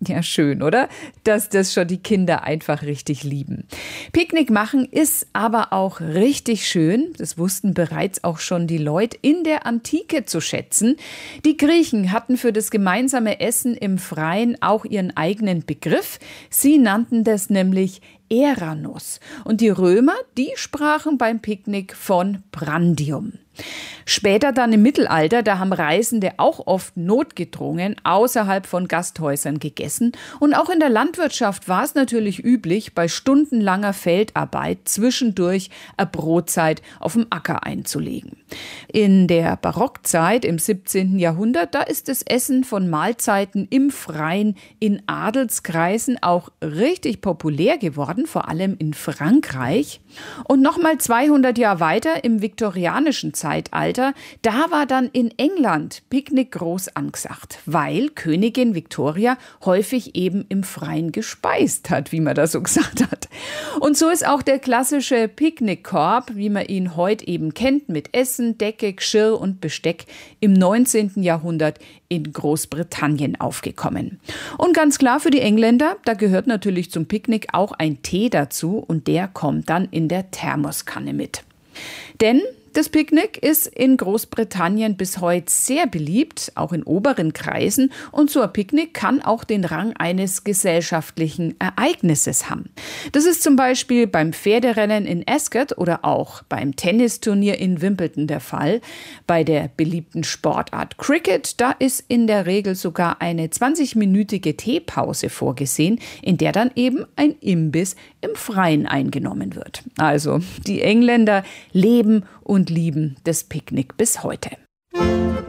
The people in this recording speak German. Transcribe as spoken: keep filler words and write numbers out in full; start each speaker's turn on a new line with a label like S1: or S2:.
S1: Ja, schön, oder? Dass das schon die Kinder einfach richtig lieben. Picknick machen ist aber auch richtig schön. Das wussten bereits auch schon die Leute in der Antike zu schätzen. Die Griechen hatten für das gemeinsame Essen im Freien auch ihren eigenen Begriff. Sie nannten das nämlich Eranos. Und die Römer, die sprachen beim Picknick von Prandium. Später dann im Mittelalter, da haben Reisende auch oft notgedrungen außerhalb von Gasthäusern gegessen. Und auch in der Landwirtschaft war es natürlich üblich, bei stundenlanger Feldarbeit zwischendurch eine Brotzeit auf dem Acker einzulegen. In der Barockzeit im siebzehnten Jahrhundert, da ist das Essen von Mahlzeiten im Freien in Adelskreisen auch richtig populär geworden, vor allem in Frankreich. Und nochmal zweihundert Jahre weiter im viktorianischen Zeitalter, da war dann in England Picknick groß angesagt, weil Königin Victoria häufig eben im Freien gespeist hat, wie man das so gesagt hat. Und so ist auch der klassische Picknickkorb, wie man ihn heute eben kennt, mit Essen, Decke, Geschirr und Besteck, im neunzehnten Jahrhundert in Großbritannien aufgekommen. Und ganz klar für die Engländer, da gehört natürlich zum Picknick auch ein Tee dazu und der kommt dann in der Thermoskanne mit. Denn das Picknick ist in Großbritannien bis heute sehr beliebt, auch in oberen Kreisen. Und so ein Picknick kann auch den Rang eines gesellschaftlichen Ereignisses haben. Das ist zum Beispiel beim Pferderennen in Ascot oder auch beim Tennisturnier in Wimbledon der Fall. Bei der beliebten Sportart Cricket, da ist in der Regel sogar eine zwanzigminütige Teepause vorgesehen, in der dann eben ein Imbiss im Freien eingenommen wird. Also, die Engländer leben und lieben das Picknick bis heute.